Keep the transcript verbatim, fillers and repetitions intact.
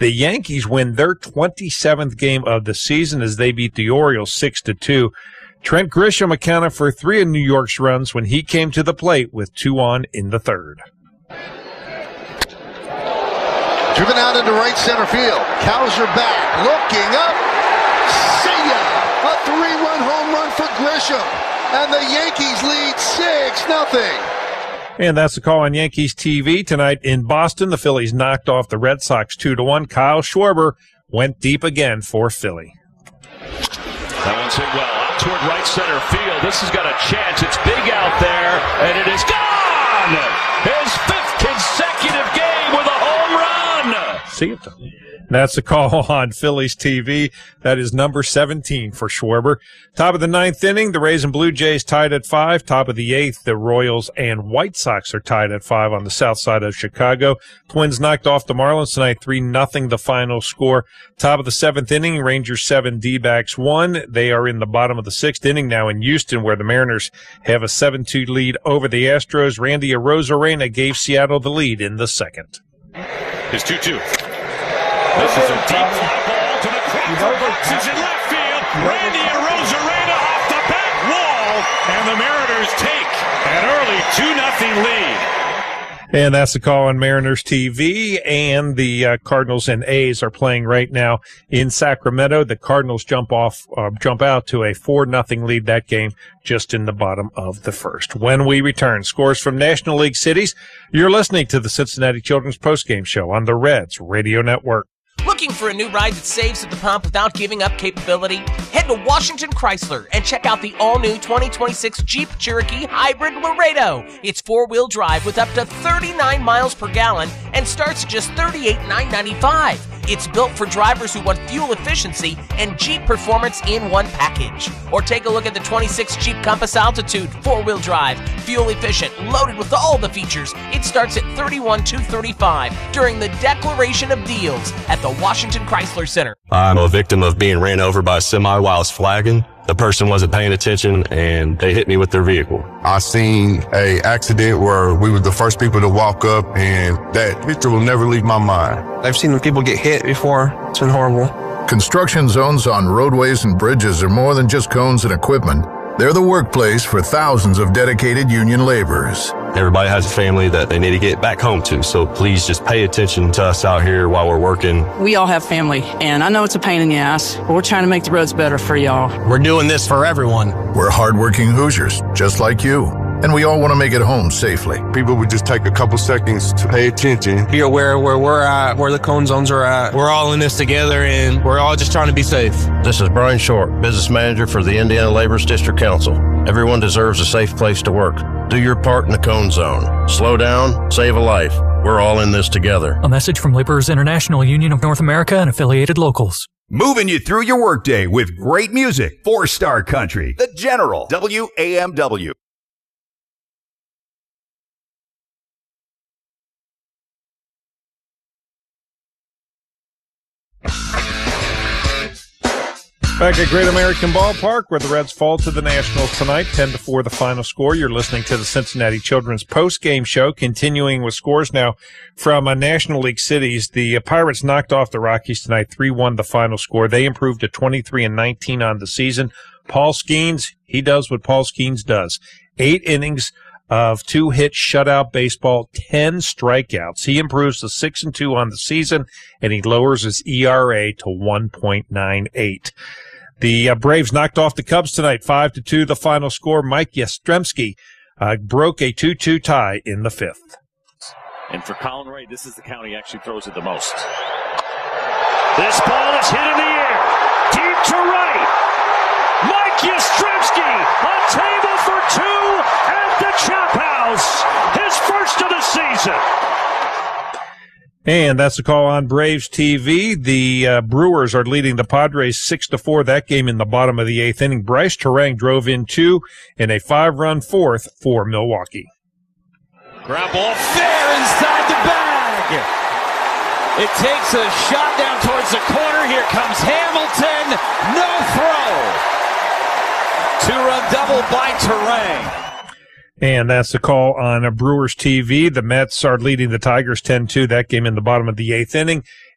The Yankees win their twenty-seventh game of the season as they beat the Orioles six to two. Trent Grisham accounted for three of New York's runs when he came to the plate with two on in the third. Driven out into right center field. Cowser back, looking up. See ya! A three-run home run for Grisham. And the Yankees lead six nothing. And that's the call on Yankees T V. Tonight in Boston, the Phillies knocked off the Red Sox two to one. Kyle Schwarber went deep again for Philly. That one's hit well. Out toward right center field. This has got a chance. It's big out there, and it is gone! His fifth consecutive game with a home run! See it. That's the call on Phillies T V. That is number seventeen for Schwarber. Top of the ninth inning, the Rays and Blue Jays tied at five. Top of the eighth, the Royals and White Sox are tied at five on the south side of Chicago. Twins knocked off the Marlins tonight, three nothing the final score. Top of the seventh inning, Rangers seven, D-backs one. They are in the bottom of the sixth inning now in Houston, where the Mariners have a seven two lead over the Astros. Randy Arozarena gave Seattle the lead in the second. His two two. This is a deep fly ball to the Crawford boxes in left field. Randy Arozarena off the back wall, and the Mariners take an early two nothing lead. And that's the call on Mariners T V. And the uh, Cardinals and A's are playing right now in Sacramento. The Cardinals jump off, uh, jump out to a four nothing lead that game just in the bottom of the first. When we return, scores from National League cities. You're listening to the Cincinnati Children's Postgame Show on the Reds Radio Network. Looking for a new ride that saves at the pump without giving up capability? Head to Washington Chrysler and check out the all-new twenty twenty-six Jeep Cherokee Hybrid Laredo. It's four-wheel drive with up to thirty-nine miles per gallon and starts at just thirty-eight thousand nine hundred ninety-five dollars. It's built for drivers who want fuel efficiency and Jeep performance in one package. Or take a look at the twenty-six Jeep Compass Altitude, four-wheel drive, fuel efficient, loaded with all the features. It starts at thirty-one thousand two hundred thirty-five dollars during the Declaration of Deals at the Washington Chrysler Center. I'm a victim of being ran over by a semi while I was flagging. The person wasn't paying attention and they hit me with their vehicle. I seen a accident where we were the first people to walk up, and that picture will never leave my mind. I've seen people get hit before. It's been horrible. Construction zones on roadways and bridges are more than just cones and equipment. They're the workplace for thousands of dedicated union laborers. Everybody has a family that they need to get back home to, so please just pay attention to us out here while we're working. We all have family, and I know it's a pain in the ass, but we're trying to make the roads better for y'all. We're doing this for everyone. We're hardworking Hoosiers, just like you, and we all want to make it home safely. People would just take a couple seconds to pay attention. Be aware where we're at, where the cone zones are at. We're all in this together, and we're all just trying to be safe. This is Brian Short, Business Manager for the Indiana Laborers District Council. Everyone deserves a safe place to work. Do your part in the cone zone. Slow down, save a life. We're all in this together. A message from Laborers International Union of North America and affiliated locals. Moving you through your workday with great music. Four-star country. The General. W A M W. Back at Great American Ballpark, where the Reds fall to the Nationals tonight, ten to four the final score. You're listening to the Cincinnati Children's Post-Game Show, continuing with scores now from uh, National League cities. The uh, Pirates knocked off the Rockies tonight, three one the final score. They improved to twenty-three and nineteen on the season. Paul Skeens, he does what Paul Skeens does. Eight innings of two-hit shutout baseball, ten strikeouts. He improves to six and two on the season, and he lowers his E R A to one point nine eight. The uh, Braves knocked off the Cubs tonight, five to two the final score. Mike Yastrzemski uh, broke a two two tie in the fifth. And for Colin Ray, this is the count he actually throws it the most. This ball is hit in the air, deep to right. Mike Yastrzemski, a table for two at the Chop House, his first of the season. And that's a call on Braves T V. The uh, Brewers are leading the Padres six to four. That game in the bottom of the eighth inning. Bryce Terang drove in two in a five-run fourth for Milwaukee. Ground ball fair inside the bag. It takes a shot down towards the corner. Here comes Hamilton. No throw. Two-run double by Terang. And that's the call on a Brewers T V. The Mets are leading the Tigers ten two. That game in the bottom of the eighth inning.